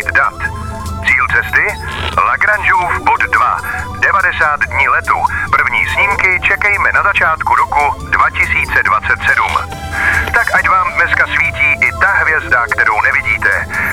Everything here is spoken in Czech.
dat. Cíl cesty? Lagrangeův bod 2. 90 dní letu. První snímky čekejme na začátku roku 2027. Tak ať vám dneska svítí i ta hvězda, kterou nevidíte.